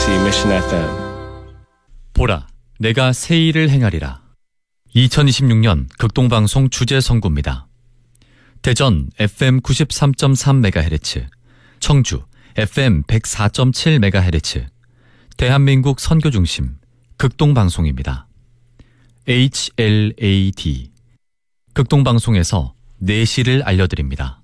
KBC Mission FM. 보라, 내가 새 일을 행하리라. 2026년 극동방송 주제 선구입니다. 대전 FM 93.3MHz, 청주 FM 104.7MHz, 대한민국 선교중심 극동방송입니다. HLAD, 극동방송에서 내시를 알려드립니다.